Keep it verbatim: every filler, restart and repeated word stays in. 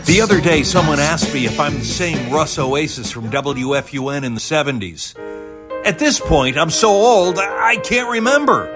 The other day, someone asked me if I'm the same Russ Oasis from W F U N in the seventies. At this point, I'm so old, I can't remember.